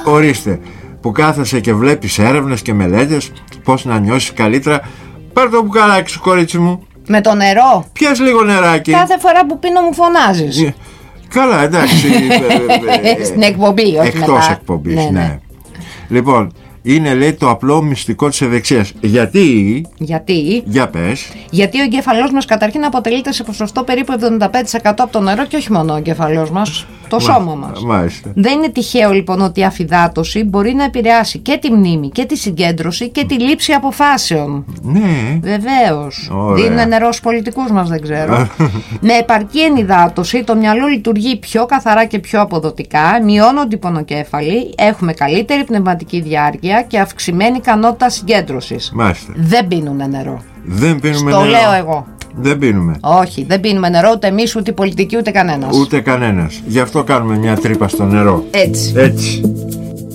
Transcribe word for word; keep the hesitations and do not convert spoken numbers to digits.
Ορίστε, που κάθεσαι και βλέπεις έρευνες και μελέτες πώς να νιώσεις καλύτερα. Πάρ' το μπουκαλάκι σου, κορίτσι μου. Με το νερό. Πιες λίγο νεράκι. Κάθε φορά που πίνω μου φωνάζεις. Καλά, εντάξει. Στην εκπομπή, όχι εκτός μετά. εκπομπής, ναι, ναι. ναι. Λοιπόν, είναι, λέει, το απλό μυστικό της ευεξίας. Γιατί? Γιατί? Για πες. Γιατί ο εγκέφαλός μας καταρχήν αποτελείται σε ποσοστό περίπου εβδομήντα πέντε τοις εκατό από το νερό και όχι μόνο ο εγκέφαλός μας, το Μα, σώμα μας. Μάλιστα. Δεν είναι τυχαίο λοιπόν ότι η αφυδάτωση μπορεί να επηρεάσει και τη μνήμη και τη συγκέντρωση και τη λήψη αποφάσεων. Ναι. Βεβαίως. Ωραία. Δίνουν νερό στους πολιτικούς μας, δεν ξέρω. Με επαρκή ενυδάτωση το μυαλό λειτουργεί πιο καθαρά και πιο αποδοτικά, μειώνονται οι πονοκέφαλοι, έχουμε καλύτερη πνευματική διάρκεια και αυξημένη ικανότητα συγκέντρωσης. Μάλιστα. Δεν πίνουν νερό. Δεν πίνουμε Το νερό. λέω εγώ. Δεν πίνουμε. Όχι, δεν πίνουμε νερό ούτε εμείς, ούτε οι πολιτικοί, ούτε κανένας. Ούτε κανένας. Γι' αυτό κάνουμε μια τρύπα στο νερό. Έτσι. Έτσι.